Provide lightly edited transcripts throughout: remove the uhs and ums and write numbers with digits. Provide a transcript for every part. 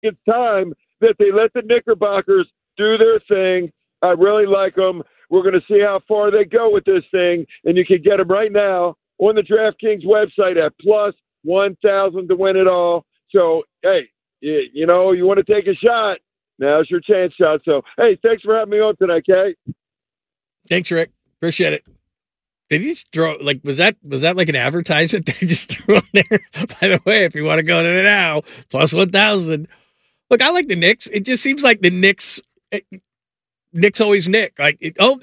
it's time that they let the Knickerbockers do their thing. I really like them. We're going to see how far they go with this thing, and you can get them right now on the DraftKings website at plus 1,000 to win it all. So, hey, you know, you want to take a shot, now's your chance shot. So, hey, thanks for having me on tonight, Kay. Thanks, Rick. Appreciate it. Did he just throw, like, was that like an advertisement that he just threw on there? By the way, if you want to go to it now, plus 1,000. Look, I like the Knicks. It just seems like the Knicks always Nick. Like, no.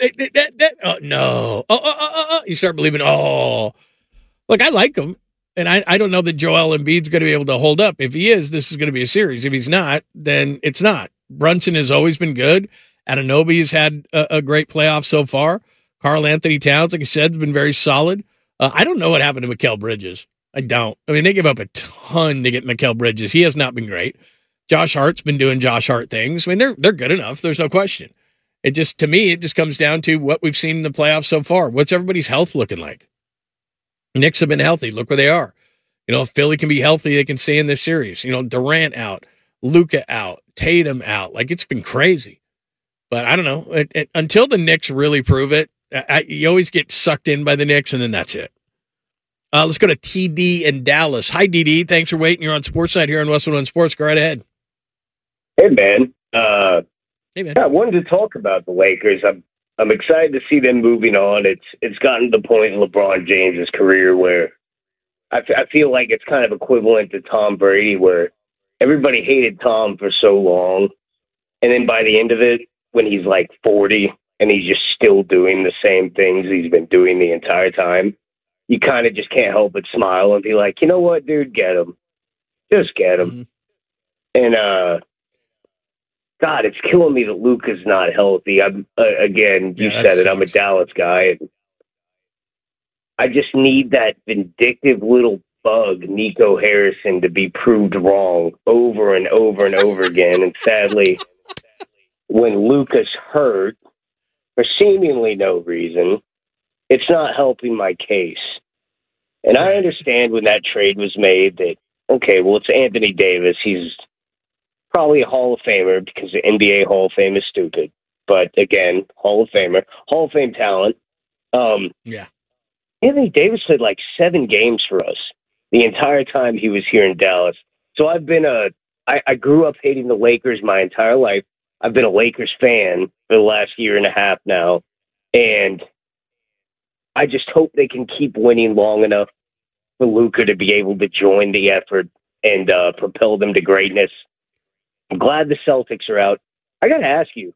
You start believing, Look, I like him. And I don't know that Joel Embiid's going to be able to hold up. If he is, this is going to be a series. If he's not, then it's not. Brunson has always been good. Anunoby has had a great playoff so far. Karl Anthony Towns, like I said, has been very solid. I don't know what happened to Mikal Bridges. I don't. I mean, they give up a ton to get Mikal Bridges. He has not been great. Josh Hart's been doing Josh Hart things. I mean, they're good enough. There's no question. To me, it just comes down to what we've seen in the playoffs so far. What's everybody's health looking like? Knicks have been healthy. Look where they are. You know, if Philly can be healthy, they can stay in this series. You know, Durant out, Luka out, Tatum out. Like, it's been crazy. But I don't know. Until the Knicks really prove it, you always get sucked in by the Knicks, and then that's it. Let's go to TD in Dallas. Hi, DD. Thanks for waiting. You're on Sportsnight here on Westwood One Sports. Go right ahead. Hey, man. Hey, man. I wanted to talk about the Lakers. I'm excited to see them moving on. It's gotten to the point in LeBron James's career where I feel like it's kind of equivalent to Tom Brady, where everybody hated Tom for so long, and then by the end of it, when he's like 40 and he's just still doing the same things he's been doing the entire time, you kind of just can't help but smile and be like, you know what, dude, get him. Just get him. Mm-hmm. And, God, it's killing me that Luka's not healthy. Again, you said it, I'm a Dallas guy. And I just need that vindictive little bug, Nico Harrison, to be proved wrong over and over and over again. And sadly, when Luka's hurt, for seemingly no reason, it's not helping my case. And I understand when that trade was made that, okay, well, it's Anthony Davis. He's probably a Hall of Famer because the NBA Hall of Fame is stupid. But again, Hall of Famer, Hall of Fame talent. Anthony Davis played like 7 games for us the entire time he was here in Dallas. So I grew up hating the Lakers my entire life. I've been a Lakers fan for the last year and a half now. And I just hope they can keep winning long enough for Luka to be able to join the effort and propel them to greatness. I'm glad the Celtics are out. I got to ask you,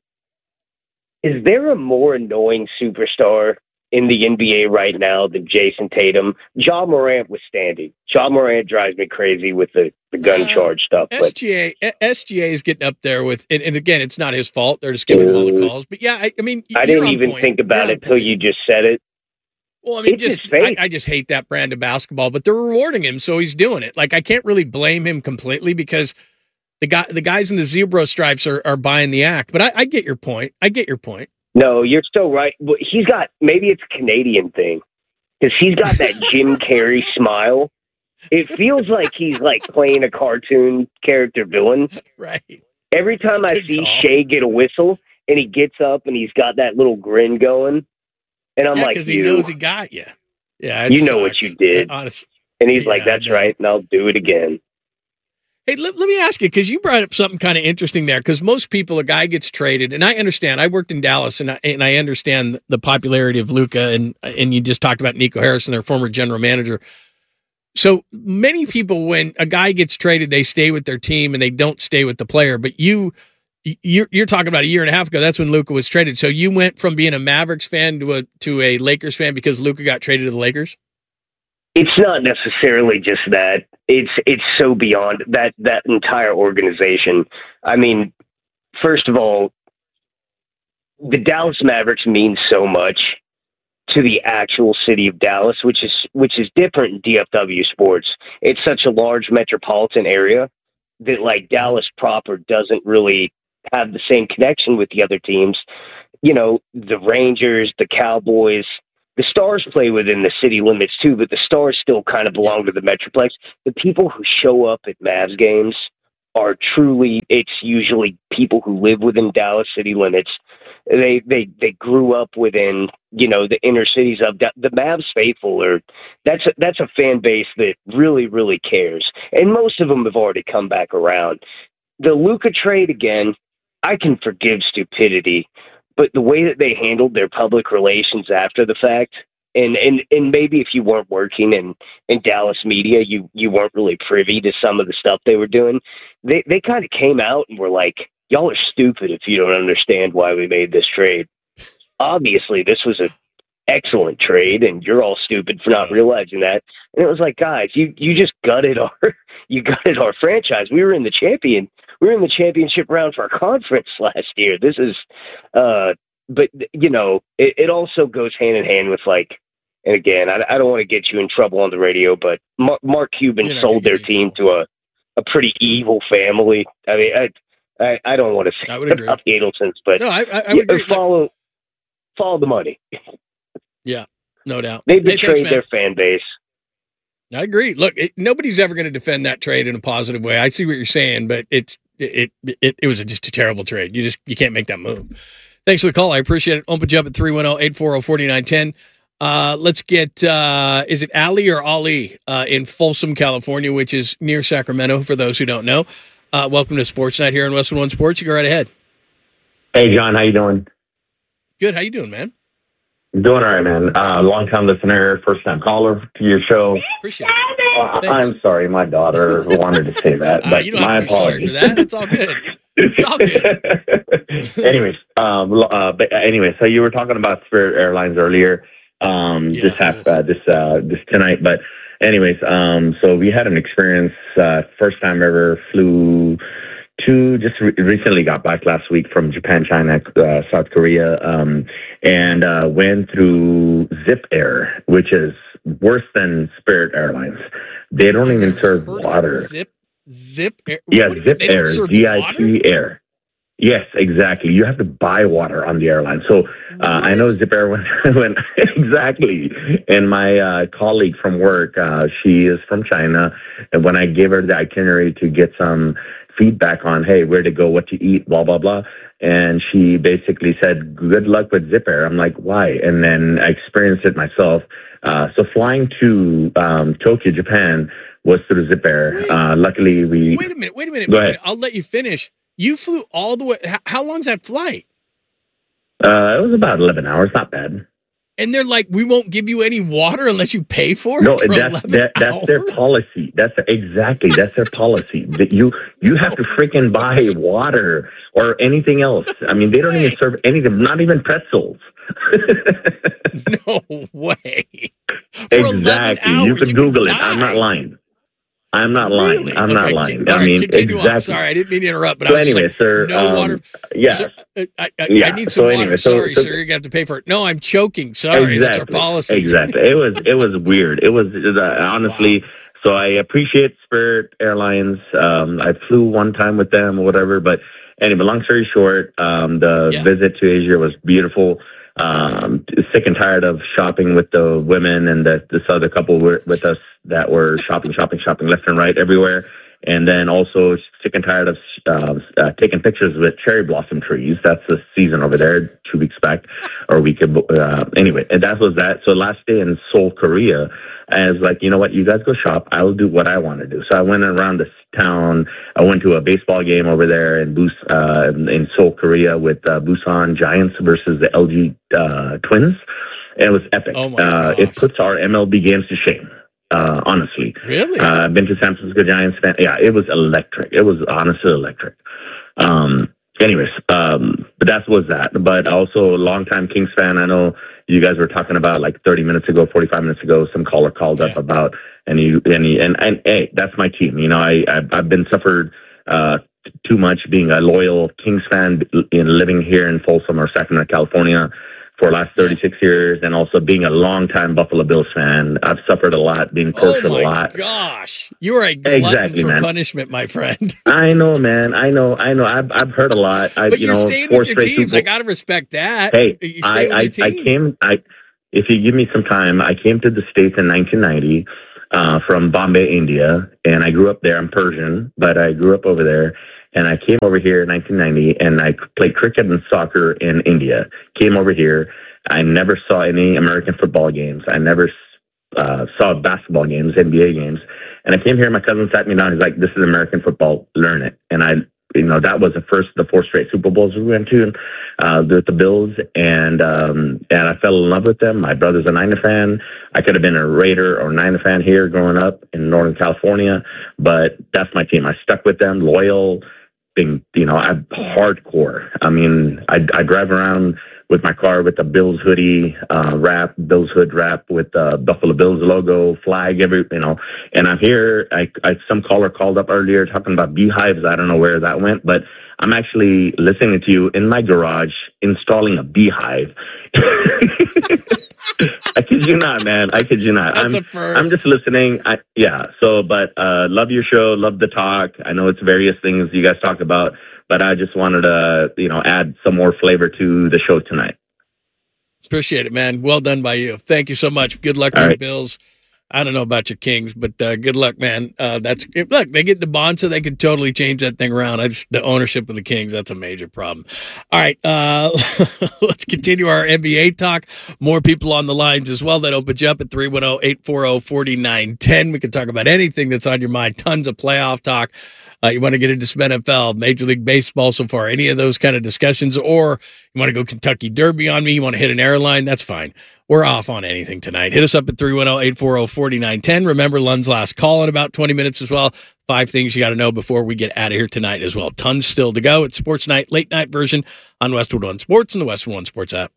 is there a more annoying superstar in the NBA right now than Jason Tatum? Ja Morant withstanding. Ja Morant drives me crazy with the gun charge stuff. SGA is getting up there with, and again, it's not his fault. They're just giving him all the calls. But yeah, I mean, I didn't even think about it until you just said it. Well, I mean, I just hate that brand of basketball, but they're rewarding him, so he's doing it. Like, I can't really blame him completely because the guys in the zebra stripes are buying the act. But I get your point. No, you're still right. He's got, maybe it's a Canadian thing, because he's got that Jim Carrey smile. It feels like he's like playing a cartoon character villain. Right. Every time I see Shea get a whistle and he gets up and he's got that little grin going, and I'm like, because he knows he got you. Yeah, you know what you did. Honestly. And he's like, that's right, and I'll do it again. Hey, let me ask you, because you brought up something kind of interesting there, because most people, a guy gets traded, and I understand. I worked in Dallas, and I understand the popularity of Luka, and you just talked about Nico Harrison, their former general manager. So many people, when a guy gets traded, they stay with their team, and they don't stay with the player. But you're talking about a year and a half ago. That's when Luka was traded. So you went from being a Mavericks fan to a Lakers fan because Luka got traded to the Lakers? It's not necessarily just that. It's so beyond that entire organization. I mean, first of all, the Dallas Mavericks mean so much to the actual city of Dallas, which is different in DFW sports. It's such a large metropolitan area that, like, Dallas proper doesn't really have the same connection with the other teams. You know, the Rangers, the Cowboys, the Stars play within the city limits too, but the Stars still kind of belong to the Metroplex. The people who show up at Mavs games are truly, it's usually people who live within Dallas city limits. They grew up within, the inner cities of the Mavs faithful, or that's a fan base that really, really cares. And most of them have already come back around. The Luka trade, again, I can forgive stupidity, but the way that they handled their public relations after the fact, and maybe if you weren't working in Dallas media, you weren't really privy to some of the stuff they were doing. They kind of came out and were like, y'all are stupid if you don't understand why we made this trade. Obviously, this was an excellent trade, and you're all stupid for not realizing that. And it was like, guys, you just gutted our franchise. We were in the championship round for our conference last year. This is, but it also goes hand in hand with, like, and again, I don't want to get you in trouble on the radio, but Mark Cuban sold their team to a pretty evil family. I mean, I don't want to say about the Adelsons, but no, I would agree. Follow the money. Yeah, no doubt. They betrayed their fan base. I agree. Look, nobody's ever going to defend that trade in a positive way. I see what you're saying, but it was just a terrible trade. You can't make that move. Thanks for the call. I appreciate it. Open up at 310-840-4910. Let's get, is it Ali or Ali in Folsom, California, which is near Sacramento, for those who don't know. Welcome to Sports Night here on Westwood One Sports. You go right ahead. Hey, John. How you doing? Good. How you doing, man? Doing all right, man. Long-time listener, first-time caller to your show. Appreciate it. I'm sorry, my daughter wanted to say that, but you don't my have to be apologies. sorry for that. It's all good. It's all good. Anyways, so you were talking about Spirit Airlines earlier, this tonight. But anyways, so we had an experience. First time ever flew to recently got back last week from Japan, China, South Korea, and went through Zip Air, which is worse than Spirit Airlines. They don't even serve water. Zip Air? Yeah, Zip Air, ZIP Air. Yes, exactly. You have to buy water on the airline. So I know Zip Air went exactly. And my colleague from work, she is from China. And when I gave her the itinerary to get some feedback on, hey, where to go, what to eat, blah, blah, blah. And she basically said, good luck with Zip Air. I'm like, why? And then I experienced it myself. So flying to Tokyo, Japan was through Zip Air. Luckily, we... Wait a minute. I'll let you finish. You flew all the way. How long's that flight? It was about 11 hours. Not bad. And they're like, we won't give you any water unless you pay for it. No, that's their policy. That's their policy. That you have to freaking buy water or anything else. I mean, they don't even serve anything. Not even pretzels. No way. Exactly. You can Google it. I'm not lying. I'm not lying. Really? I'm not lying. I mean, exactly. On. Sorry, I didn't mean to interrupt, but so I was anyway, like, sir, no water. Yeah. Sir, I need some water. Sorry, sir, you're going to have to pay for it. No, I'm choking. Sorry, that's our policy. Exactly. It was weird. It was honestly, wow. So I appreciate Spirit Airlines. I flew one time with them or whatever, but anyway, long story short, the visit to Asia was beautiful. Sick and tired of shopping with the women and this other couple were with us that were shopping left and right everywhere. And then also sick and tired of taking pictures with cherry blossom trees. That's the season over there, 2 weeks back, or we could anyway. And that was that. So last day in Seoul, Korea, I was like, you know what, you guys go shop. I'll do what I want to do. So I went around this town. I went to a baseball game over there in Seoul, Korea, with Busan Giants versus the LG Twins. And it was epic. Oh my gosh. It puts our MLB games to shame. Honestly. Really? I've been to San Francisco Giants fan. Yeah, it was electric. It was honestly electric. Anyways, but that was that. But also a longtime Kings fan. I know you guys were talking about like 30 minutes ago, 45 minutes ago, some caller called up about, and hey, that's my team. You know, I've been suffered, too much being a loyal Kings fan in living here in Folsom or Sacramento, California, for the last 36 years, and also being a longtime Buffalo Bills fan. I've suffered a lot, being tortured a lot. Oh, my gosh. You are a glutton for punishment, my friend. I know, man. I know. I've heard a lot. But you're staying with your teams. I got to respect that. Hey, if you give me some time, I came to the States in 1990. from Bombay, India, and I grew up there. I'm Persian, but I grew up over there. And I came over here in 1990, and I played cricket and soccer in India. Came over here. I never saw any American football games. I never saw basketball games, NBA games. And I came here, my cousin sat me down. He's like, this is American football. Learn it. And that was the 4 straight Super Bowls we went to with the Bills. And I fell in love with them. My brother's a Niner fan. I could have been a Raider or Niner fan here growing up in Northern California, but that's my team. I stuck with them, loyal, I'm hardcore. I mean, I drive around with my car with the Bills hoodie, Bills hood wrap with the Buffalo Bills logo, flag, and I'm here. Some caller called up earlier talking about beehives. I don't know where that went, but I'm actually listening to you in my garage installing a beehive. I kid you not, man. I kid you not. I'm just listening. Love your show. Love the talk. I know it's various things you guys talk about, but I just wanted to, add some more flavor to the show tonight. Appreciate it, man. Well done by you. Thank you so much. Good luck to the Bills. I don't know about your Kings, but good luck, man. Look, they get the bond, so they could totally change that thing around. The ownership of the Kings, that's a major problem. All right, let's continue our NBA talk. More people on the lines as well. That opens you up at 310-840-4910. We can talk about anything that's on your mind. Tons of playoff talk. You want to get into some NFL, Major League Baseball so far, any of those kind of discussions, or you want to go Kentucky Derby on me, you want to hit an airline, that's fine. We're off on anything tonight. Hit us up at 310-840-4910. Remember, Lund's last call in about 20 minutes as well. 5 things you got to know before we get out of here tonight as well. Tons still to go. It's Sports Night, late night version on Westwood One Sports and the Westwood One Sports app.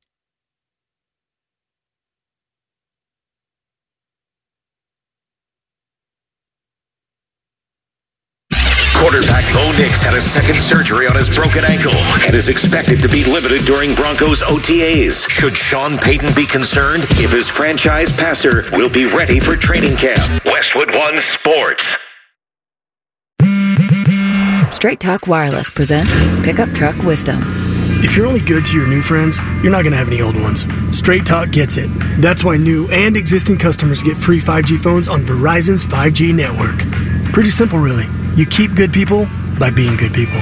Quarterback Bo Nix had a second surgery on his broken ankle and is expected to be limited during Broncos OTAs. Should Sean Payton be concerned if his franchise passer will be ready for training camp? Westwood One Sports. Straight Talk Wireless presents Pickup Truck Wisdom. If you're only good to your new friends, you're not going to have any old ones. Straight Talk gets it. That's why new and existing customers get free 5G phones on Verizon's 5G network. Pretty simple, really. You keep good people by being good people.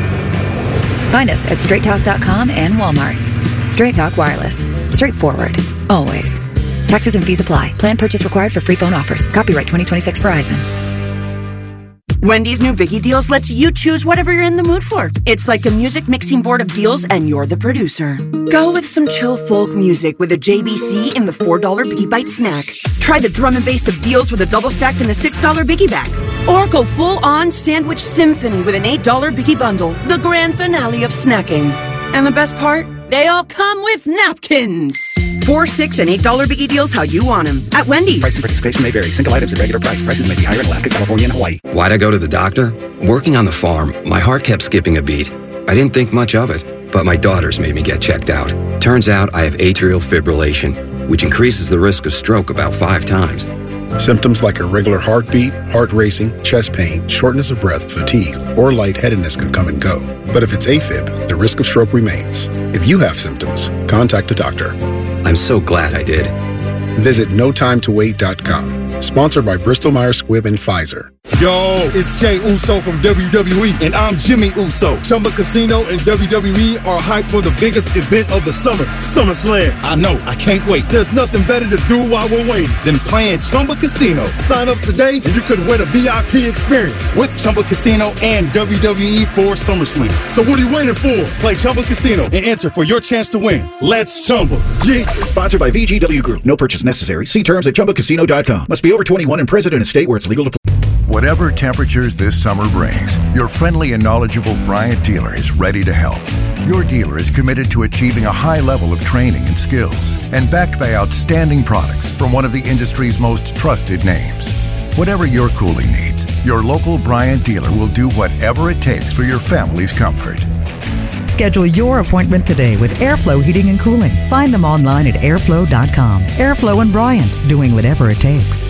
Find us at straighttalk.com and Walmart. Straight Talk Wireless. Straightforward. Always. Taxes and fees apply. Plan purchase required for free phone offers. Copyright 2026 Verizon. Wendy's new Biggie Deals lets you choose whatever you're in the mood for. It's like a music mixing board of deals, and you're the producer. Go with some chill folk music with a JBC in the $4 Biggie Bite snack. Try the drum and bass of deals with a double stack in the $6 Biggie bag. Or go full-on sandwich symphony with an $8 Biggie bundle, the grand finale of snacking. And the best part? They all come with napkins. 4, 6, and $8 Biggie Deals how you want them at Wendy's. Price and participation may vary. Single items at regular price. Prices may be higher in Alaska, California, and Hawaii. Why'd I go to the doctor? Working on the farm, my heart kept skipping a beat. I didn't think much of it, but my daughters made me get checked out. Turns out I have atrial fibrillation, which increases the risk of stroke about 5 times. Symptoms like irregular heartbeat, heart racing, chest pain, shortness of breath, fatigue, or lightheadedness can come and go. But if it's AFib, the risk of stroke remains. If you have symptoms, contact a doctor. I'm so glad I did. Visit NoTimeToWait.com. Sponsored by Bristol-Myers Squibb and Pfizer. Yo, it's Jey Uso from WWE, and I'm Jimmy Uso. Chumba Casino and WWE are hyped for the biggest event of the summer, SummerSlam. I know, I can't wait. There's nothing better to do while we're waiting than playing Chumba Casino. Sign up today, and you could win a VIP experience with Chumba Casino and WWE for SummerSlam. So what are you waiting for? Play Chumba Casino and enter for your chance to win. Let's Chumba. Yeah. Sponsored by VGW Group. No purchase necessary. See terms at ChumbaCasino.com. Must be over 21 and present in a state where it's legal to play. Whatever temperatures this summer brings, your friendly and knowledgeable Bryant dealer is ready to help. Your dealer is committed to achieving a high level of training and skills, and backed by outstanding products from one of the industry's most trusted names. Whatever your cooling needs, your local Bryant dealer will do whatever it takes for your family's comfort. Schedule your appointment today with Airflow Heating and Cooling. Find them online at airflow.com. Airflow and Bryant, doing whatever it takes.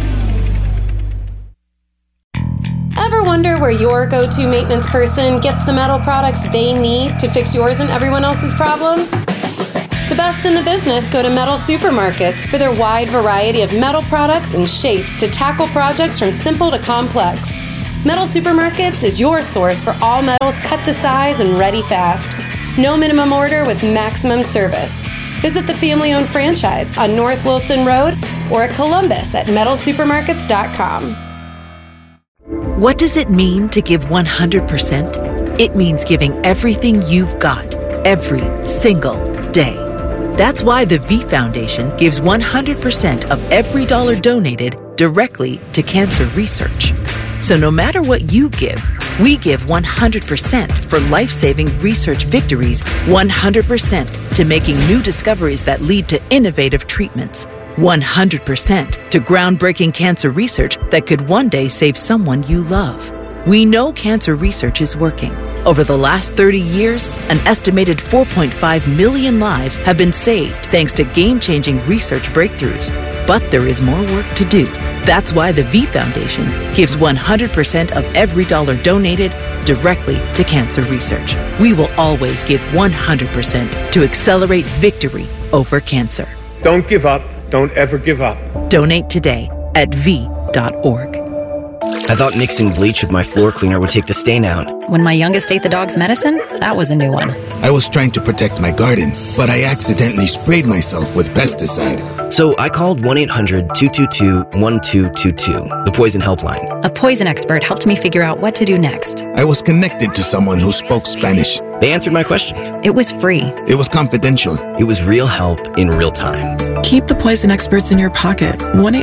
Ever wonder where your go-to maintenance person gets the metal products they need to fix yours and everyone else's problems? The best in the business go to Metal Supermarkets for their wide variety of metal products and shapes to tackle projects from simple to complex. Metal Supermarkets is your source for all metals cut to size and ready fast. No minimum order with maximum service. Visit the family-owned franchise on North Wilson Road or at Columbus at metalsupermarkets.com. What does it mean to give 100%? It means giving everything you've got, every single day. That's why the V Foundation gives 100% of every dollar donated directly to cancer research. So no matter what you give, we give 100% for life-saving research victories, 100% to making new discoveries that lead to innovative treatments, 100% to groundbreaking cancer research that could one day save someone you love. We know cancer research is working. Over the last 30 years, an estimated 4.5 million lives have been saved thanks to game-changing research breakthroughs. But there is more work to do. That's why the V Foundation gives 100% of every dollar donated directly to cancer research. We will always give 100% to accelerate victory over cancer. Don't give up. Don't ever give up. Donate today at v.org. I thought mixing bleach with my floor cleaner would take the stain out. When my youngest ate the dog's medicine, that was a new one. I was trying to protect my garden, but I accidentally sprayed myself with pesticide. So I called 1-800-222-1222, the poison helpline. A poison expert helped me figure out what to do next. I was connected to someone who spoke Spanish. They answered my questions. It was free. It was confidential. It was real help in real time. Keep the poison experts in your pocket.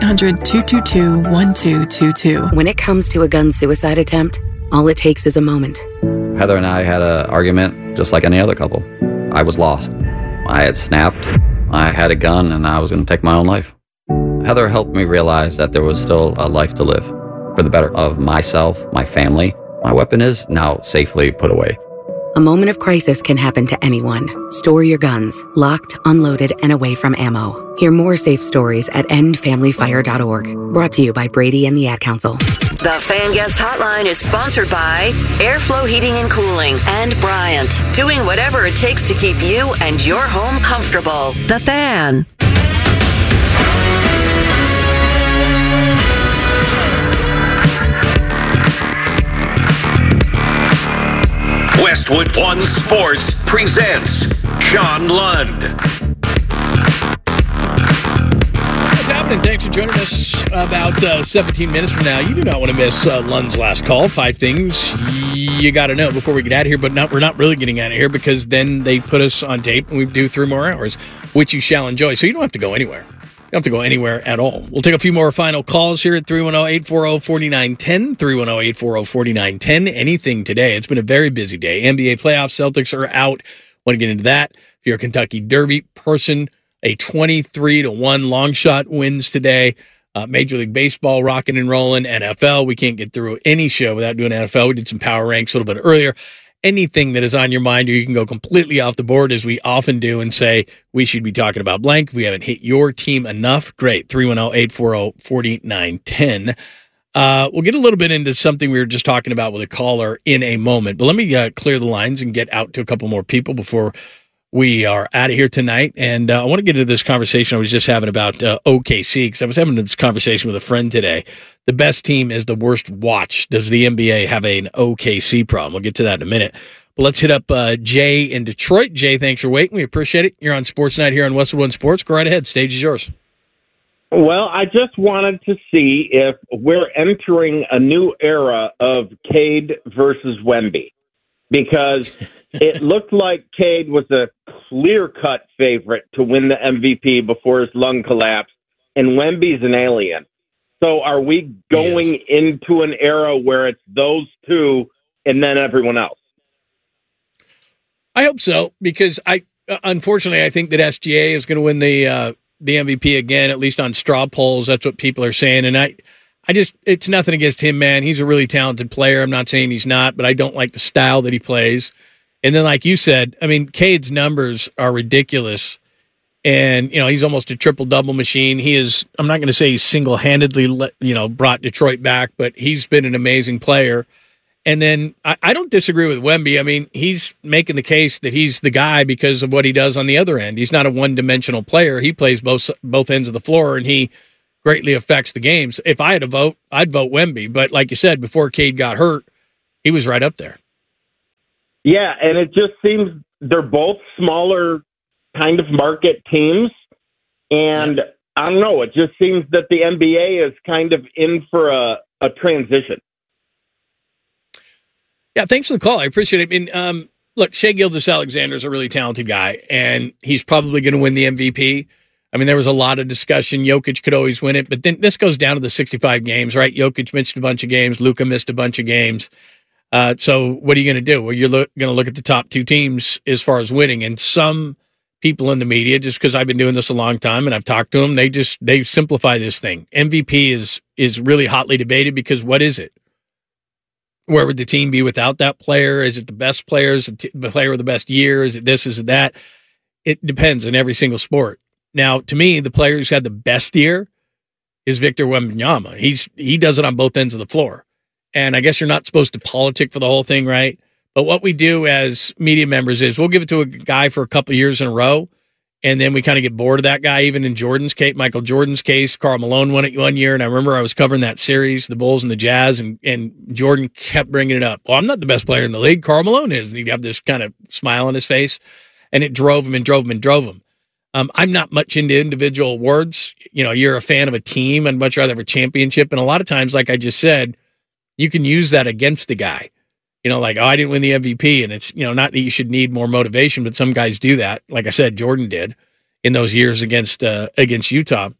1-800-222-1222. When it comes to a gun suicide attempt, all it takes is a moment. Heather and I had an argument just like any other couple. I was lost. I had snapped. I had a gun and I was going to take my own life. Heather helped me realize that there was still a life to live for the better of myself, my family. My weapon is now safely put away. A moment of crisis can happen to anyone. Store your guns, locked, unloaded, and away from ammo. Hear more safe stories at endfamilyfire.org. Brought to you by Brady and the Ad Council. The Fan Guest Hotline is sponsored by Airflow Heating and Cooling and Bryant, doing whatever it takes to keep you and your home comfortable. The Fan. Westwood One Sports presents Sean Lund. What's happening? Thanks for joining us. About 17 minutes from now, you do not want to miss Lund's last call. 5 things you got to know before we get out of here, but we're not really getting out of here because then they put us on tape and we do 3 more hours, which you shall enjoy. So you don't have to go anywhere. You don't have to go anywhere at all. We'll take a few more final calls here at 310-840-4910, 310-840-4910. Anything today. It's been a very busy day. NBA playoffs, Celtics are out. Want to get into that. If you're a Kentucky Derby person, a 23-1 long shot wins today. Major League Baseball rocking and rolling. NFL, we can't get through any show without doing NFL. We did some power ranks a little bit earlier. Anything that is on your mind, or you can go completely off the board, as we often do, and say, we should be talking about blank. If we haven't hit your team enough, great. 310-840-4910. We'll get a little bit into something we were just talking about with a caller in a moment, but let me clear the lines and get out to a couple more people before we are out of here tonight. And I want to get into this conversation I was just having about OKC, because I was having this conversation with a friend today. The best team is the worst watch. Does the NBA have an OKC problem? We'll get to that in a minute. But let's hit up Jay in Detroit. Jay, thanks for waiting. We appreciate it. You're on Sports Night here on Westwood One Sports. Go right ahead. Stage is yours. Well, I just wanted to see if we're entering a new era of Cade versus Wemby, because it looked like Cade was a clear-cut favorite to win the MVP before his lung collapsed, and Wemby's an alien. So are we going into an era where it's those two and then everyone else? I hope so, because unfortunately, I think that SGA is going to win the MVP again, at least on straw polls. That's what people are saying. And I just, it's nothing against him, man. He's a really talented player. I'm not saying he's not, but I don't like the style that he plays. And then, like you said, I mean, Cade's numbers are ridiculous. And, he's almost a triple-double machine. He is, I'm not going to say he's single-handedly, brought Detroit back, but he's been an amazing player. And then I don't disagree with Wemby. I mean, he's making the case that he's the guy because of what he does on the other end. He's not a one-dimensional player. He plays both ends of the floor, and he greatly affects the games. If I had to vote, I'd vote Wemby. But like you said, before Cade got hurt, he was right up there. Yeah, and it just seems they're both smaller kind of market teams. And I don't know, it just seems that the NBA is kind of in for a transition. Yeah, thanks for the call. I appreciate it. I mean, look, Shai Gilgeous-Alexander is a really talented guy, and he's probably going to win the MVP. I mean, there was a lot of discussion. Jokic could always win it, but then this goes down to the 65 games, right? Jokic missed a bunch of games. Luka missed a bunch of games. So what are you going to do? Well, you're going to look at the top two teams as far as winning, and some people in the media, just because I've been doing this a long time and I've talked to them, they simplify this thing. MVP is really hotly debated because what is it? Where would the team be without that player? Is it the best player? Is it the player with the best year? Is it this? Is it that? It depends in every single sport. Now, to me, the player who's had the best year is Victor Wembanyama. He does it on both ends of the floor. And I guess you're not supposed to politic for the whole thing, right? But what we do as media members is we'll give it to a guy for a couple of years in a row, and then we kind of get bored of that guy. Even in Jordan's case, Michael Jordan's case, Karl Malone won it one year, and I remember I was covering that series, the Bulls and the Jazz, and Jordan kept bringing it up. Well, I'm not the best player in the league. Karl Malone is. And he'd have this kind of smile on his face, and it drove him and drove him and drove him. I'm not much into individual awards. You know, you're a fan of a team. I'd much rather have a championship. And a lot of times, like I just said, you can use that against the guy. You know, like, oh, I didn't win the MVP. And it's, you know, not that you should need more motivation, but some guys do that. Like I said, Jordan did in those years against Utah.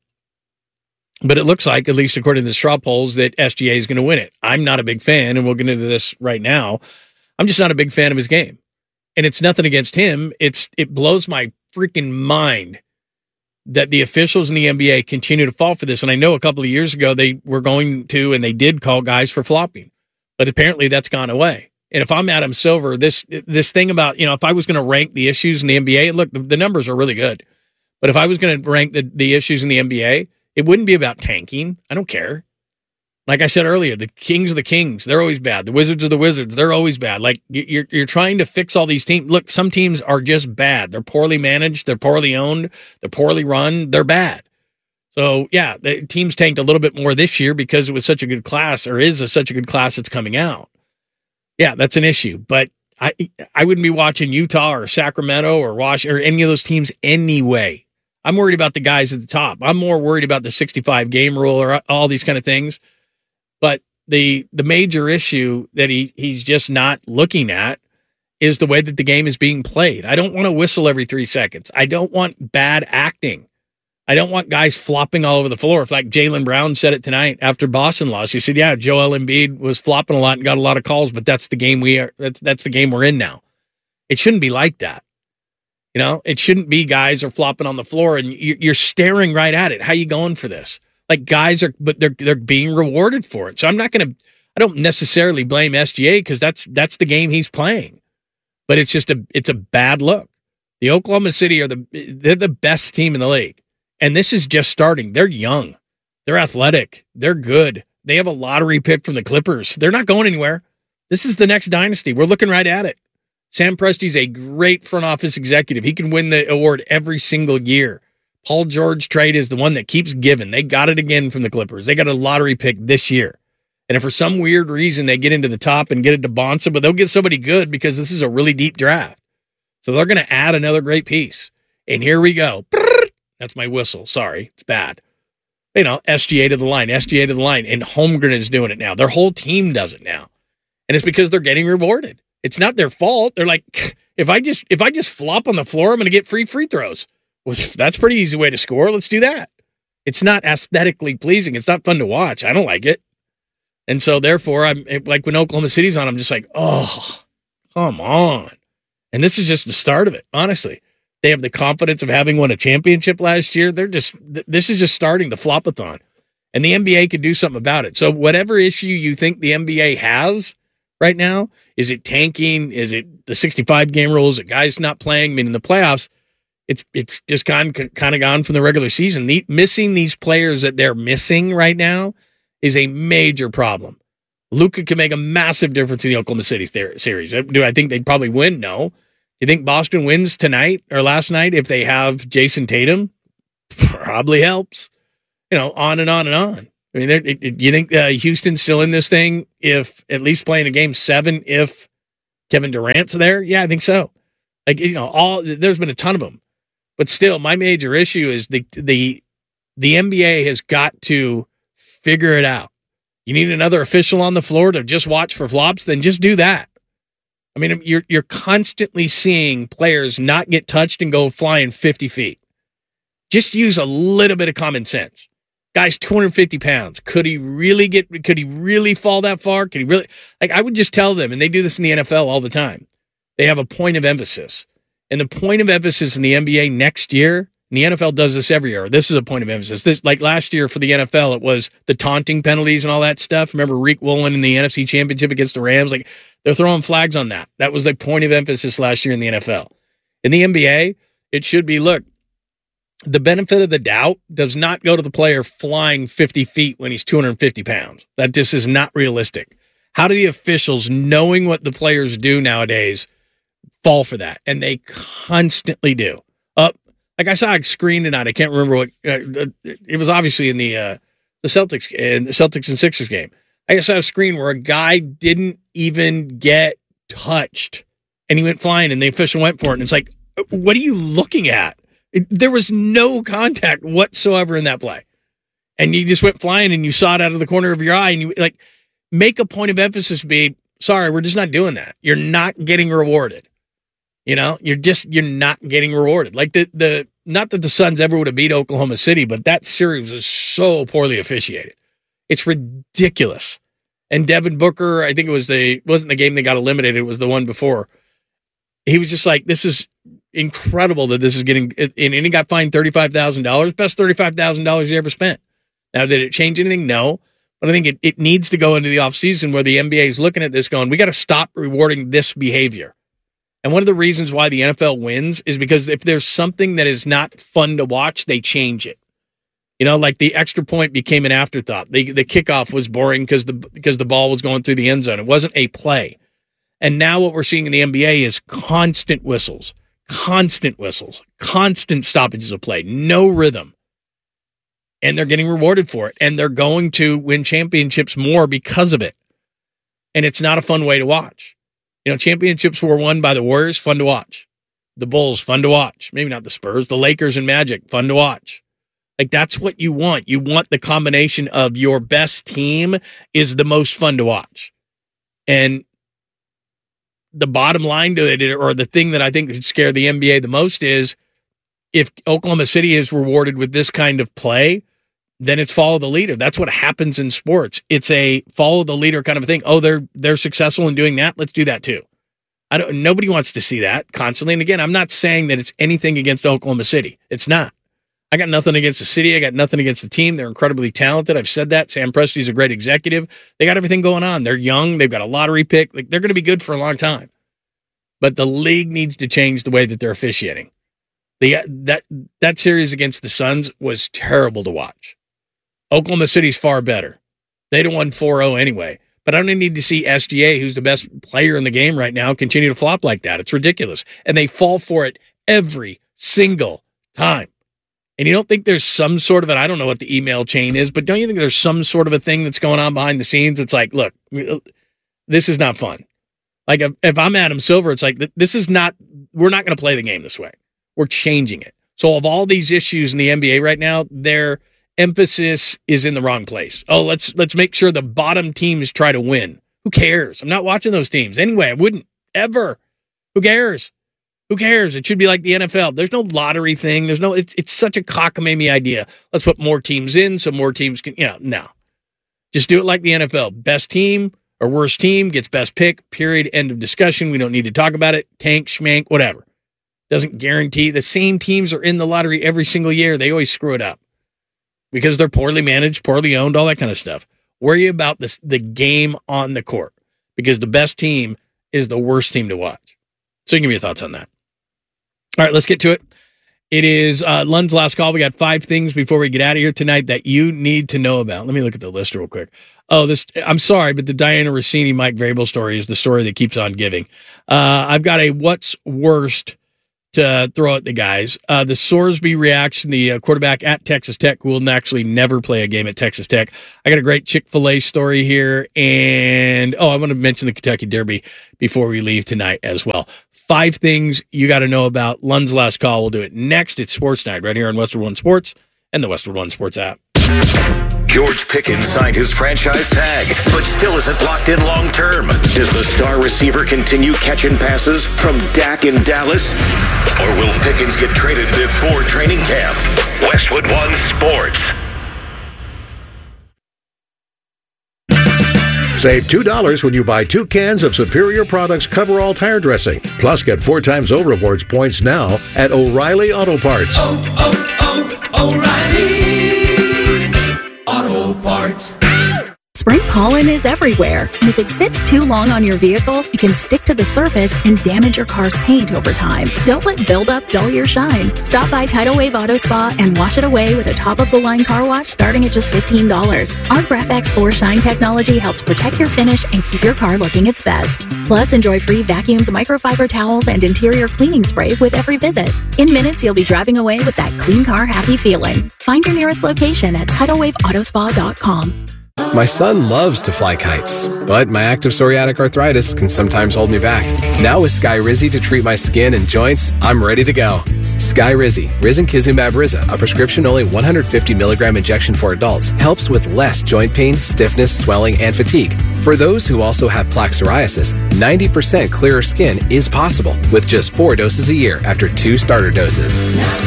But it looks like, at least according to the straw polls, that SGA is going to win it. I'm not a big fan, and we'll get into this right now. I'm just not a big fan of his game. And it's nothing against him. It blows my freaking mind that the officials in the NBA continue to fall for this. And I know a couple of years ago they were going to, and they did call guys for flopping. But apparently that's gone away. And if I'm Adam Silver, this thing about, you know, if I was going to rank the issues in the NBA, look, the numbers are really good. But if I was going to rank the issues in the NBA, it wouldn't be about tanking. I don't care. Like I said earlier, the Kings are the Kings. They're always bad. The Wizards are the Wizards. They're always bad. Like, you're trying to fix all these teams. Look, some teams are just bad. They're poorly managed. They're poorly owned. They're poorly run. They're bad. So, yeah, the teams tanked a little bit more this year because it was such a good class, or is such a good class that's coming out. Yeah, that's an issue. But I wouldn't be watching Utah or Sacramento or Washington or any of those teams anyway. I'm worried about the guys at the top. I'm more worried about the 65-game rule or all these kind of things. But the major issue that he's just not looking at is the way that the game is being played. I don't want to whistle every 3 seconds. I don't want bad acting. I don't want guys flopping all over the floor. If, like Jaylen Brown said it tonight after Boston lost, he said, yeah, Joel Embiid was flopping a lot and got a lot of calls, but that's the game that's the game we're in now. It shouldn't be like that. You know, it shouldn't be guys are flopping on the floor and you're staring right at it. How you going for this? Like, guys are, but they're being rewarded for it. So I don't necessarily blame SGA because that's the game he's playing. But it's just it's a bad look. The Oklahoma City they're the best team in the league. And this is just starting. They're young. They're athletic. They're good. They have a lottery pick from the Clippers. They're not going anywhere. This is the next dynasty. We're looking right at it. Sam Presti's a great front office executive. He can win the award every single year. Paul George trade is the one that keeps giving. They got it again from the Clippers. They got a lottery pick this year. And if for some weird reason they get into the top and get it to Bonsa, but they'll get somebody good because this is a really deep draft. So they're going to add another great piece. And here we go. That's my whistle. Sorry, it's bad. You know, SGA to the line. And Holmgren is doing it now. Their whole team does it now. And it's because they're getting rewarded. It's not their fault. They're like, if I just flop on the floor, I'm going to get free throws. Well, that's a pretty easy way to score. Let's do that. It's not aesthetically pleasing. It's not fun to watch. I don't like it. And so, therefore, I'm like when Oklahoma City's on, I'm just like, oh, come on. And this is just the start of it, honestly. They have the confidence of having won a championship last year. This is just starting the flopathon. And the NBA could do something about it. So whatever issue you think the NBA has right now, is it tanking? Is it the 65-game rule? Is it guys not playing? I mean, in the playoffs, it's just kind of gone from the regular season. Missing these players that they're missing right now is a major problem. Luka can make a massive difference in the Oklahoma City series. Do I think they'd probably win? No. You think Boston wins tonight or last night if they have Jason Tatum? Probably helps. On and on and on. I mean, you think Houston's still in this thing if at least playing a game 7 if Kevin Durant's there? Yeah, I think so. There's been a ton of them. But still, my major issue is the NBA has got to figure it out. You need another official on the floor to just watch for flops, then just do that. I mean, you're constantly seeing players not get touched and go flying 50 feet. Just use a little bit of common sense. Guy's 250 pounds. Could he really fall that far? Could he really? I would just tell them, and they do this in the NFL all the time. They have a point of emphasis. And the point of emphasis in the NBA next year, and the NFL does this every year. This is a point of emphasis. This, like last year for the NFL, it was the taunting penalties and all that stuff. Remember Rick Woolen in the NFC Championship against the Rams? They're throwing flags on that. That was the point of emphasis last year in the NFL. In the NBA, it should be, look, the benefit of the doubt does not go to the player flying 50 feet when he's 250 pounds. That just is not realistic. How do the officials, knowing what the players do nowadays, fall for that? And they constantly do. I saw a screen tonight. I can't remember what it was. Obviously in the Celtics and Sixers game. I saw a screen where a guy didn't even get touched, and he went flying, and the official went for it. And it's like, what are you looking at? There was no contact whatsoever in that play, and you just went flying, and you saw it out of the corner of your eye, and you make a point of emphasis. Be sorry, we're just not doing that. You're not getting rewarded. You're not getting rewarded. Like the not that the Suns ever would have beat Oklahoma City, but that series was so poorly officiated. It's ridiculous. And Devin Booker, I think wasn't the game that got eliminated, it was the one before. He was just like, this is incredible that this is getting, and he got fined $35,000, best $35,000 he ever spent. Now, did it change anything? No. But I think it needs to go into the offseason where the NBA is looking at this going, we got to stop rewarding this behavior. And one of the reasons why the NFL wins is because if there's something that is not fun to watch, they change it. Like the extra point became an afterthought. The kickoff was boring because the ball was going through the end zone. It wasn't a play. And now what we're seeing in the NBA is constant whistles, constant stoppages of play, no rhythm. And they're getting rewarded for it. And they're going to win championships more because of it. And it's not a fun way to watch. Championships were won by the Warriors, fun to watch. The Bulls, fun to watch. Maybe not the Spurs. The Lakers and Magic, fun to watch. That's what you want. You want the combination of your best team is the most fun to watch. And the bottom line to it, or the thing that I think would scare the NBA the most is if Oklahoma City is rewarded with this kind of play, then it's follow the leader. That's what happens in sports. It's a follow the leader kind of thing. Oh, they're successful in doing that. Let's do that too. Nobody wants to see that constantly. And again, I'm not saying that it's anything against Oklahoma City. It's not. I got nothing against the city. I got nothing against the team. They're incredibly talented. I've said that. Sam Presti's a great executive. They got everything going on. They're young. They've got a lottery pick. They're going to be good for a long time. But the league needs to change the way that they're officiating. That series against the Suns was terrible to watch. Oklahoma City's far better. They'd have won 4-0 anyway. But I don't need to see SGA, who's the best player in the game right now, continue to flop like that. It's ridiculous. And they fall for it every single time. And you don't think there's some sort of I don't know what the email chain is, but don't you think there's some sort of a thing that's going on behind the scenes? It's like, look, this is not fun. Like if I'm Adam Silver, it's like, we're not going to play the game this way. We're changing it. So of all these issues in the NBA right now, their emphasis is in the wrong place. Oh, let's make sure the bottom teams try to win. Who cares? I'm not watching those teams. Anyway, I wouldn't ever. Who cares? Who cares? It should be like the NFL. There's no lottery thing. It's such a cockamamie idea. Let's put more teams in so more teams can, no. Just do it like the NFL. Best team or worst team gets best pick, period, end of discussion. We don't need to talk about it. Tank, schmank, whatever. Doesn't guarantee. The same teams are in the lottery every single year. They always screw it up because they're poorly managed, poorly owned, all that kind of stuff. Worry about the game on the court because the best team is the worst team to watch. So give me your thoughts on that. All right, let's get to it. It is Lund's last call. We got 5 things before we get out of here tonight that you need to know about. Let me look at the list real quick. I'm sorry, but the Diana Rossini, Mike Vrabel story is the story that keeps on giving. I've got a what's worst to throw at the guys. The Sorsby reaction, the quarterback at Texas Tech, who will actually never play a game at Texas Tech. I got a great Chick-fil-A story here. And, I want to mention the Kentucky Derby before we leave tonight as well. 5 things you got to know about Lund's Last Call. We'll do it next. It's Sports Night right here on Westwood One Sports and the Westwood One Sports app. George Pickens signed his franchise tag, but still isn't locked in long term. Does the star receiver continue catching passes from Dak in Dallas? Or will Pickens get traded before training camp? Westwood One Sports. Save $2 when you buy 2 cans of Superior Products Coverall tire dressing. Plus, get 4 times O Rewards points now at O'Reilly Auto Parts. O'Reilly Auto Parts. Spring pollen is everywhere, and if it sits too long on your vehicle, it can stick to the surface and damage your car's paint over time. Don't let buildup dull your shine. Stop by Tidal Wave Auto Spa and wash it away with a top-of-the-line car wash starting at just $15. Our Graph-X 4 Shine technology helps protect your finish and keep your car looking its best. Plus, enjoy free vacuums, microfiber towels, and interior cleaning spray with every visit. In minutes, you'll be driving away with that clean car happy feeling. Find your nearest location at TidalWaveAutospa.com. My son loves to fly kites, but my active psoriatic arthritis can sometimes hold me back. Now with Skyrizi to treat my skin and joints, I'm ready to go. Skyrizi, Risankizumab Riza, a prescription-only 150 milligram injection for adults, helps with less joint pain, stiffness, swelling, and fatigue. For those who also have plaque psoriasis, 90% clearer skin is possible with just 4 doses a year after 2 starter doses.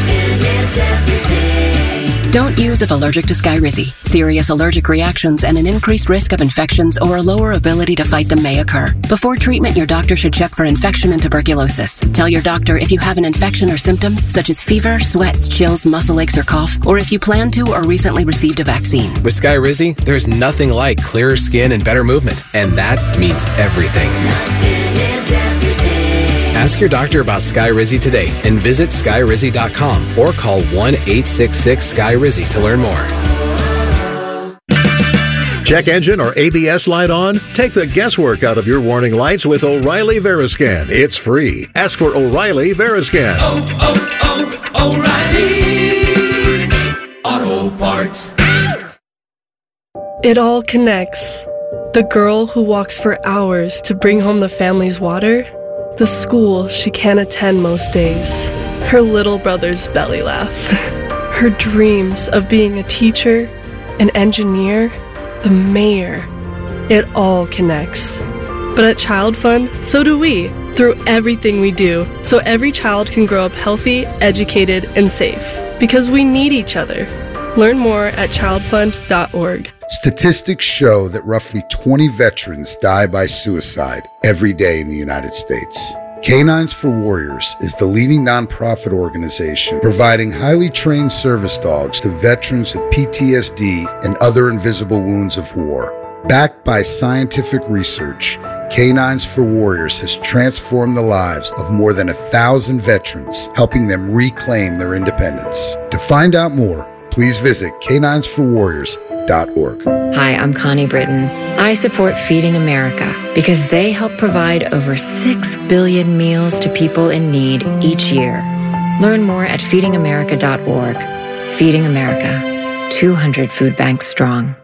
Don't use if allergic to Skyrizi. Serious allergic reactions and an increased risk of infections or a lower ability to fight them may occur. Before treatment, your doctor should check for infection and tuberculosis. Tell your doctor if you have an infection or symptoms such as fever, sweats, chills, muscle aches, or cough, or if you plan to or recently received a vaccine. With Skyrizi, there's nothing like clearer skin and better movement, and that means everything. Ask your doctor about Skyrizi today and visit Skyrizi.com or call 1-866-SKY-RIZZI to learn more. Check engine or ABS light on? Take the guesswork out of your warning lights with O'Reilly Veriscan. It's free. Ask for O'Reilly Veriscan. O'Reilly Auto Parts. It all connects. The girl who walks for hours to bring home the family's water. The school she can't attend most days. Her little brother's belly laugh. Her dreams of being a teacher, an engineer, the mayor. It all connects. But at Child Fund, so do we, through everything we do, so every child can grow up healthy, educated, and safe. Because we need each other. Learn more at childfund.org. Statistics show that roughly 20 veterans die by suicide every day in the United States. Canines for Warriors is the leading nonprofit organization providing highly trained service dogs to veterans with PTSD and other invisible wounds of war. Backed by scientific research, Canines for Warriors has transformed the lives of more than 1,000 veterans, helping them reclaim their independence. To find out more, please visit caninesforwarriors.org. Hi, I'm Connie Britton. I support Feeding America because they help provide over 6 billion meals to people in need each year. Learn more at feedingamerica.org. Feeding America, 200 food banks strong.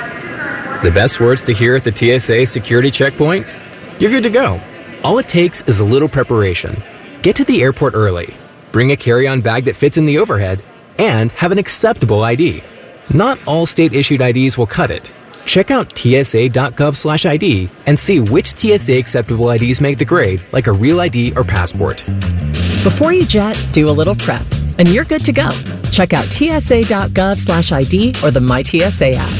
The best words to hear at the TSA security checkpoint? You're good to go. All it takes is a little preparation. Get to the airport early. Bring a carry-on bag that fits in the overhead and have an acceptable ID. Not all state-issued IDs will cut it. Check out tsa.gov/ID and see which TSA acceptable IDs make the grade, like a real ID or passport. Before you jet, do a little prep, and you're good to go. Check out tsa.gov/ID or the MyTSA app.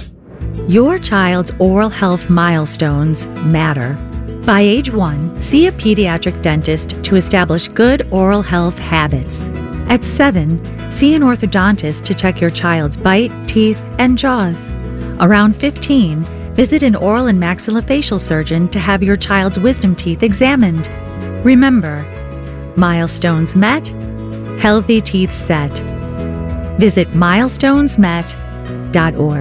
Your child's oral health milestones matter. By age 1, see a pediatric dentist to establish good oral health habits. At 7, see an orthodontist to check your child's bite, teeth, and jaws. Around 15, visit an oral and maxillofacial surgeon to have your child's wisdom teeth examined. Remember, milestones met, healthy teeth set. Visit milestonesmet.org.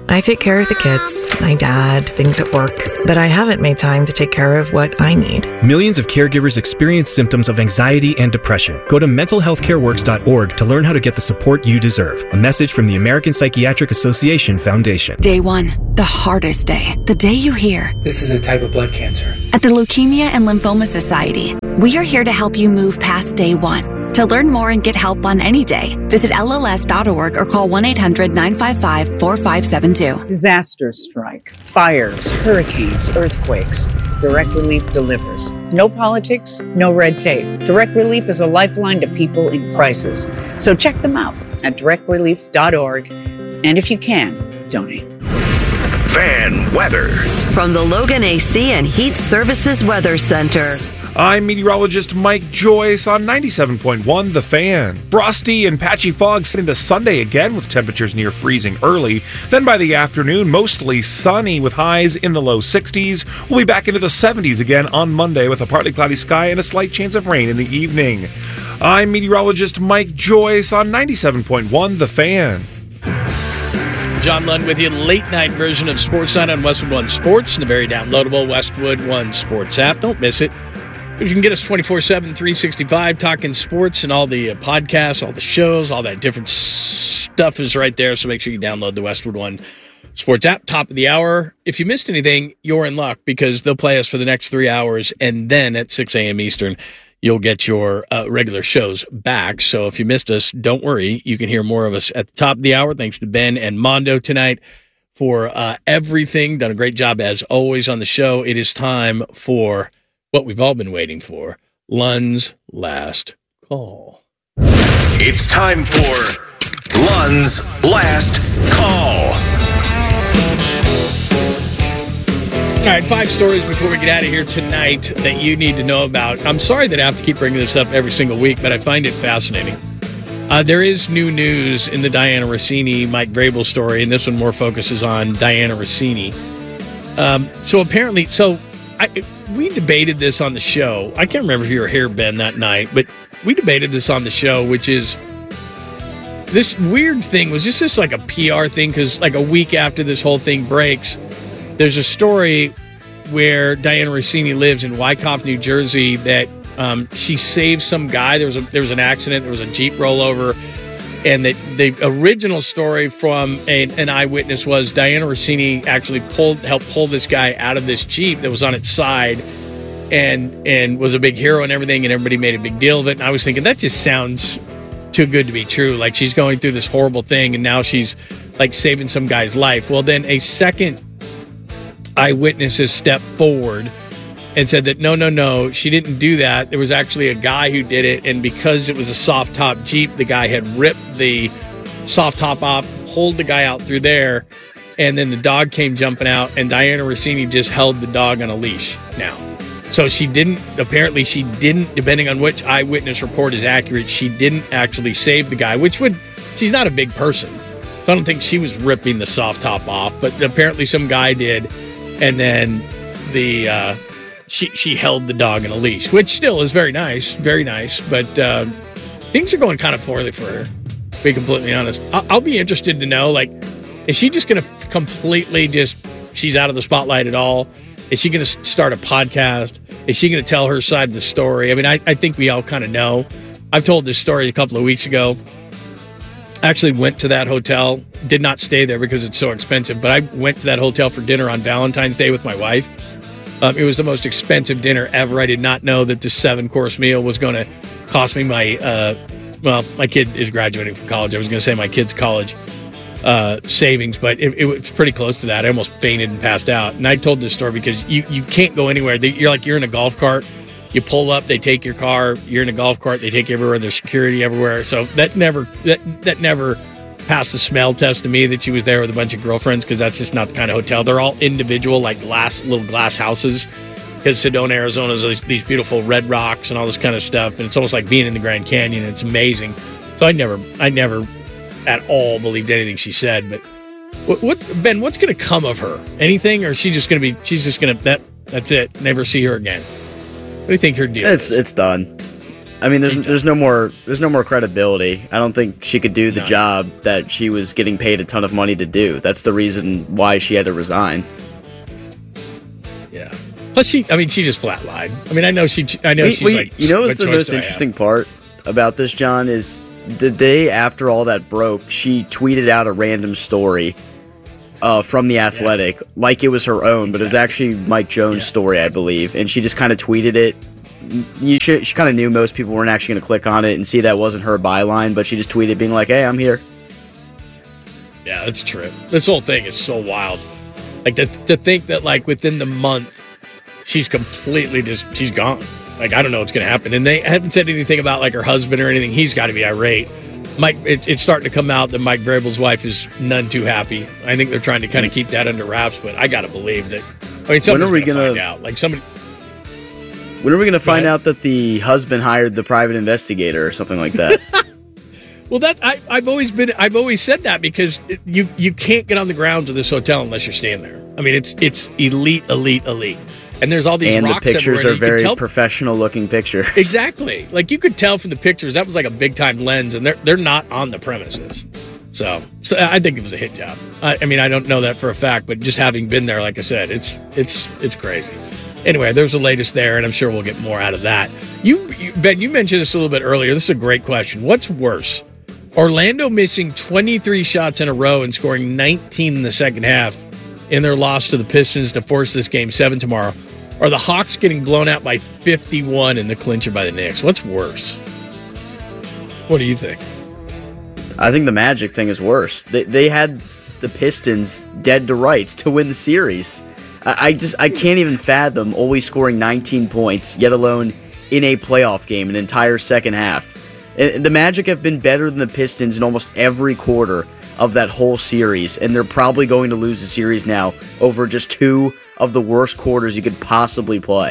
I take care of the kids, my dad, things at work, but I haven't made time to take care of what I need. Millions of caregivers experience symptoms of anxiety and depression. Go to mentalhealthcareworks.org to learn how to get the support you deserve. A message from the American Psychiatric Association Foundation. Day 1, the hardest day. The day you hear, "This is a type of blood cancer." At the Leukemia and Lymphoma Society, we are here to help you move past day 1. To learn more and get help on any day, visit LLS.org or call 1-800-955-4572. Disasters strike, fires, hurricanes, earthquakes. Direct Relief delivers. No politics, no red tape. Direct Relief is a lifeline to people in crisis. So check them out at directrelief.org. And if you can, donate. Fan weather. From the Logan AC and Heat Services Weather Center. I'm meteorologist Mike Joyce on 97.1 The Fan. Frosty and patchy fog into Sunday again with temperatures near freezing early. Then by the afternoon, mostly sunny with highs in the low 60s. We'll be back into the 70s again on Monday with a partly cloudy sky and a slight chance of rain in the evening. I'm meteorologist Mike Joyce on 97.1 The Fan. John Lund with you, late night version of Sports Night on Westwood One Sports and the very downloadable Westwood One Sports app. Don't miss it. You can get us 24/7, 365, talking sports and all the podcasts, all the shows, all that different stuff is right there. So make sure you download the Westwood One Sports app. Top of the hour. If you missed anything, you're in luck because they'll play us for the next 3 hours. And then at 6 a.m. Eastern, you'll get your regular shows back. So if you missed us, don't worry. You can hear more of us at the top of the hour. Thanks to Ben and Mondo tonight for everything. Done a great job as always on the show. It is time for what we've all been waiting for, Lund's Last Call. It's time for Lund's Last Call. All right, 5 stories before we get out of here tonight that you need to know about. I'm sorry that I have to keep bringing this up every single week, but I find it fascinating. There is new news in the Diana Rossini, Mike Vrabel story, and this one more focuses on Diana Rossini. We debated this on the show. I can't remember if you were here, Ben, that night, but we debated this on the show, which is this weird thing. Was this just like a PR thing? Because like a week after this whole thing breaks, there's a story where Diana Rossini lives in Wyckoff, New Jersey, that she saved some guy. There was an accident. There was a Jeep rollover. And the original story from an eyewitness was Diana Rossini actually helped pull this guy out of this Jeep that was on its side and was a big hero and everything, and everybody made a big deal of it. And I was thinking, that just sounds too good to be true. Like, she's going through this horrible thing, and now she's, like, saving some guy's life. Well, then a second eyewitness has stepped forward and said that no, she didn't do that. There was actually a guy who did it, and because it was a soft-top Jeep, the guy had ripped the soft top off, pulled the guy out through there, and then the dog came jumping out, and Diana Rossini just held the dog on a leash now. So she didn't, depending on which eyewitness report is accurate, she didn't actually save the guy, she's not a big person. So I don't think she was ripping the soft top off, but apparently some guy did, and then she held the dog in a leash, which still is very nice, but things are going kind of poorly for her, to be completely honest. I'll be interested to know, like, is she just going to completely she's out of the spotlight at all? Is she going to start a podcast? Is she going to tell her side of the story? I mean, I think we all kind of know. I've told this story a couple of weeks ago. I actually went to that hotel, did not stay there because it's so expensive, but I went to that hotel for dinner on Valentine's Day with my wife. It was the most expensive dinner ever. I did not know that this 7-course meal was going to cost me my kid is graduating from college. I was going to say my kid's college savings, but it was pretty close to that. I almost fainted and passed out. And I told this story because you can't go anywhere. You're in a golf cart. You pull up, they take your car. You're in a golf cart, they take you everywhere. There's security everywhere. So that never passed the smell test to me that she was there with a bunch of girlfriends, because that's just not the kind of hotel. They're all individual, like little glass houses, because Sedona, Arizona is these beautiful red rocks and all this kind of stuff, and it's almost like being in the Grand Canyon. It's amazing. So I never at all believed anything she said. But what Ben, what's going to come of her? Anything, or she's just going to that's it, never see her again? What do you think her deal is? It's done. I mean, there's no more credibility. I don't think she could do the job that she was getting paid a ton of money to do. That's the reason why she had to resign. Yeah. Plus, she just flat lied. I mean, I know she's like. You know what's the most interesting part about this, John, is the day after all that broke, she tweeted out a random story from The Athletic, like it was her own, but it was actually Mike Jones' story, I believe, and she just kind of tweeted it. She kind of knew most people weren't actually going to click on it and see that wasn't her byline, but she just tweeted being like, hey, I'm here. Yeah, that's true. This whole thing is so wild. Like, to think that, like, within the month, she's completely she's gone. Like, I don't know what's going to happen. And they haven't said anything about, like, her husband or anything. He's got to be irate. Mike, it's starting to come out that Mike Vrabel's wife is none too happy. I think they're trying to kind of keep that under wraps, but I got to believe that. I mean, somebody's going to find out. Like, somebody... When are we going to find out that the husband hired the private investigator or something like that? Well, I've always said that because you can't get on the grounds of this hotel unless you're staying there. I mean, it's elite, and there's all these and rocks the pictures are everywhere, very professional looking pictures. Exactly, like you could tell from the pictures that was like a big time lens, and they're not on the premises. So I think it was a hit job. I mean, I don't know that for a fact, but just having been there, like I said, it's crazy. Anyway, there's the latest there, and I'm sure we'll get more out of that. Ben, you mentioned this a little bit earlier. This is a great question. What's worse? Orlando missing 23 shots in a row and scoring 19 in the second half in their loss to the Pistons to force this Game 7 tomorrow, or the Hawks getting blown out by 51 in the clincher by the Knicks? What's worse? What do you think? I think the Magic thing is worse. They had the Pistons dead to rights to win the series. I can't even fathom always scoring 19 points, yet alone in a playoff game, an entire second half. The Magic have been better than the Pistons in almost every quarter of that whole series, and they're probably going to lose the series now over just two of the worst quarters you could possibly play.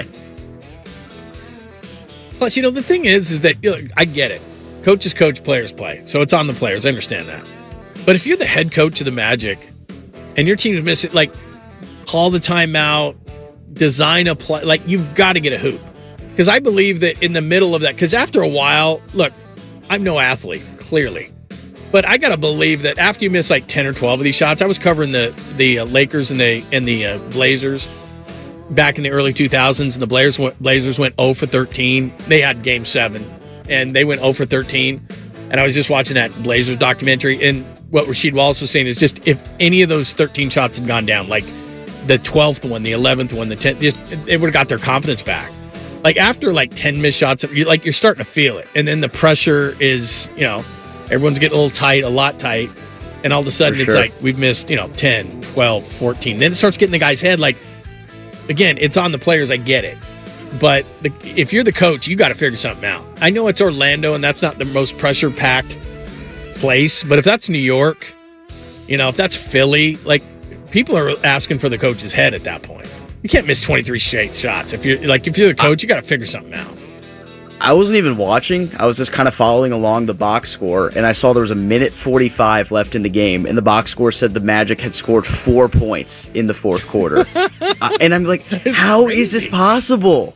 Plus, the thing is that I get it. Coaches coach, players play, so it's on the players. I understand that. But if you're the head coach of the Magic and your team's missing, like, call the timeout, design a play. Like, you've got to get a hoop. Because I believe that in the middle of that, because after a while, look, I'm no athlete, clearly. But I got to believe that after you miss like 10 or 12 of these shots, I was covering the Lakers and the Blazers back in the early 2000s, and the Blazers went 0 for 13. They had Game 7, and they went 0 for 13. And I was just watching that Blazers documentary, and what Rasheed Wallace was saying is just if any of those 13 shots had gone down, like the 12th one, the 11th one, the 10th, just it would have got their confidence back. Like after like 10 missed shots, you're starting to feel it. And then the pressure is, everyone's getting a little tight, a lot tight. And all of a sudden it's like we've missed, 10, 12, 14. Then it starts getting the guy's head. Like, again, it's on the players. I get it. But if you're the coach, you got to figure something out. I know it's Orlando and that's not the most pressure-packed place. But if that's New York, if that's Philly, like, people are asking for the coach's head at that point. You can't miss 23 straight shots. If you're the coach, you got to figure something out. I wasn't even watching. I was just kind of following along the box score, and I saw there was 1:45 left in the game, and the box score said the Magic had scored 4 points in the fourth quarter. And I'm like, how is this possible?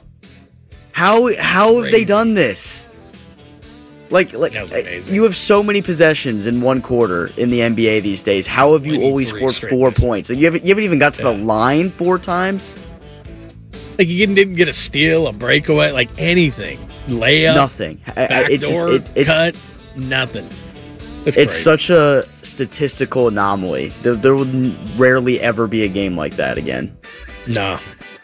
How have they done this? Like you have so many possessions in one quarter in the NBA these days. How have you always scored 4 points? Like, you haven't even got to the line 4 times? Like, you didn't get a steal, a breakaway, like anything. Layup, nothing. Backdoor, cut, nothing. It's such a statistical anomaly. There will rarely ever be a game like that again. No. All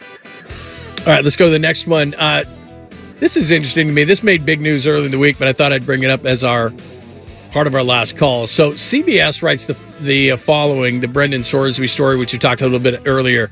right, let's go to the next one. This is interesting to me. This made big news early in the week, but I thought I'd bring it up as part of our last call. So CBS writes the following, the Brendan Sorsby story, which we talked a little bit earlier.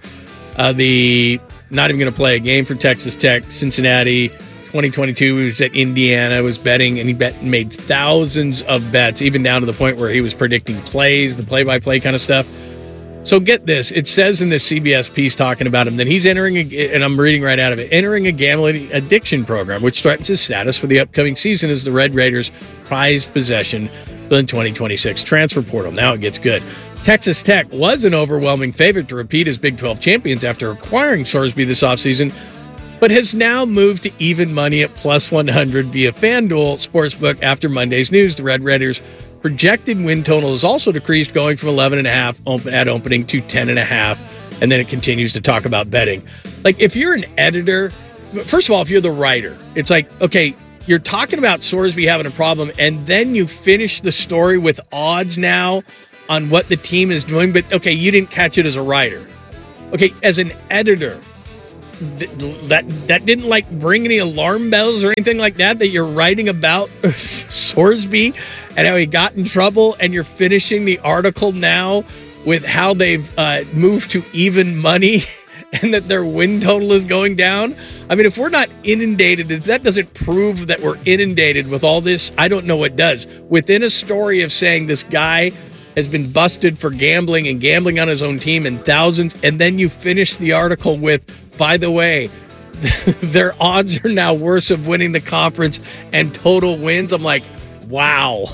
The not even going to play a game for Texas Tech, Cincinnati, 2022. He was at Indiana, was betting, and he made thousands of bets, even down to the point where he was predicting plays, the play-by-play kind of stuff. So get this. It says in this CBS piece talking about him that he's entering, and I'm reading right out of it, entering a gambling addiction program, which threatens his status for the upcoming season as the Red Raiders' prized possession for the 2026 transfer portal. Now it gets good. Texas Tech was an overwhelming favorite to repeat as Big 12 champions after acquiring Sorsby this offseason, but has now moved to even money at plus 100 via FanDuel Sportsbook after Monday's news. The Red Raiders' projected win total has also decreased, going from 11.5 at opening to 10.5, and then it continues to talk about betting. Like, if you're an editor, first of all, if you're the writer, it's like, okay, you're talking about Sorsby having a problem, and then you finish the story with odds now on what the team is doing, but okay, you didn't catch it as a writer. Okay, as an editor, that didn't like bring any alarm bells or anything like that you're writing about Sorsby and how he got in trouble, and you're finishing the article now with how they've moved to even money and that their win total is going down. I mean, if we're not inundated, if that doesn't prove that we're inundated with all this, I don't know what does. Within a story of saying this guy has been busted for gambling and gambling on his own team and thousands, and then you finish the article with, by the way, their odds are now worse of winning the conference and total wins. I'm like, wow,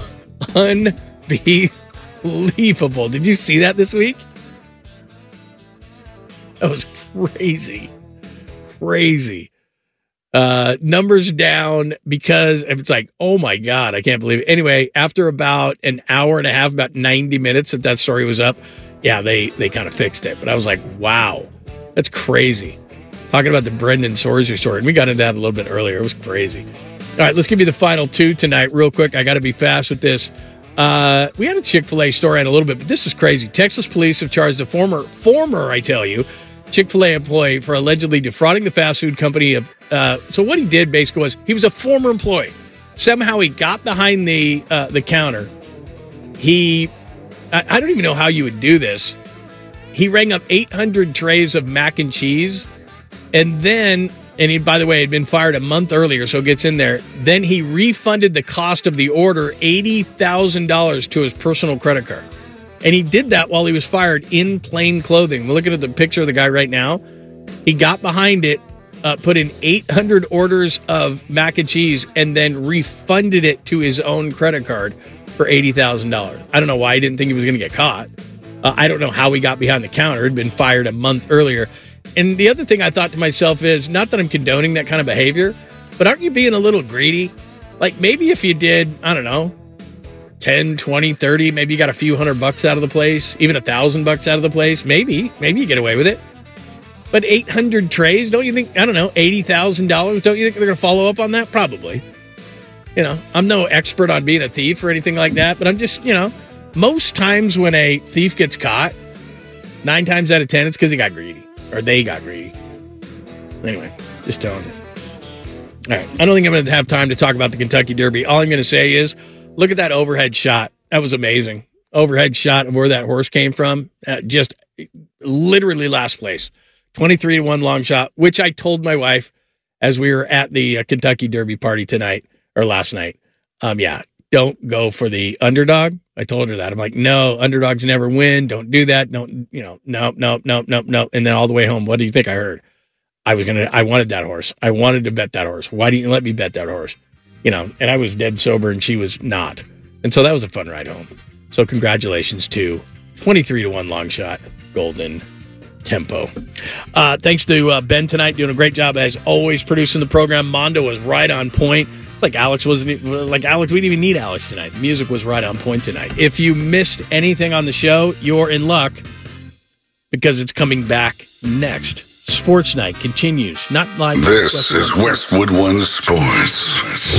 unbelievable. Did you see that this week? That was crazy. Numbers down because it's like, oh my God, I can't believe it. Anyway, after about an hour and a half, about 90 minutes that story was up, yeah, they kind of fixed it. But I was like, wow, that's crazy. Talking about the Brendan Sorsby story, and we got into that a little bit earlier. It was crazy. All right, let's give you the final two tonight real quick. I got to be fast with this. We had a Chick-fil-A story in a little bit, but this is crazy. Texas police have charged a former, I tell you, Chick-fil-A employee for allegedly defrauding the fast food company of. So what he did basically was he was a former employee. Somehow he got behind the counter. I don't even know how you would do this. He rang up 800 trays of mac and cheese, and he, by the way, had been fired a month earlier, so it gets in there. Then he refunded the cost of the order, $80,000, to his personal credit card. And he did that while he was fired in plain clothing. We're looking at the picture of the guy right now. He got behind it, put in 800 orders of mac and cheese, and then refunded it to his own credit card for $80,000. I don't know why he didn't think he was going to get caught. I don't know how he got behind the counter. He'd been fired a month earlier. And the other thing I thought to myself is, not that I'm condoning that kind of behavior, but aren't you being a little greedy? Like, maybe if you did, I don't know, 10, 20, 30, maybe you got a few $100 out of the place, even $1,000 out of the place. Maybe you get away with it. But 800 trays, don't you think, I don't know, $80,000, don't you think they're going to follow up on that? Probably. You know, I'm no expert on being a thief or anything like that, but I'm just, most times when a thief gets caught, 9 times out of 10, it's because he got greedy, or they got greedy. Anyway, just telling you. All right, I don't think I'm going to have time to talk about the Kentucky Derby. All I'm going to say is, look at that overhead shot. That was amazing. Overhead shot of where that horse came from. Just literally last place. 23-1 long shot, which I told my wife as we were at the Kentucky Derby party tonight or last night. Don't go for the underdog. I told her that. I'm like, no, underdogs never win. Don't do that. Don't, no. And then all the way home, what do you think I heard? I wanted that horse. I wanted to bet that horse. Why didn't you let me bet that horse? And I was dead sober and she was not. And so that was a fun ride home. So congratulations to 23-1 long shot, Golden Tempo. Thanks to Ben tonight, doing a great job as always producing the program. Mondo was right on point. It's like Alex we didn't even need Alex tonight. The music was right on point tonight. If you missed anything on the show, you're in luck because it's coming back next. Sports Night continues. Not live. This is Westwood One Sports.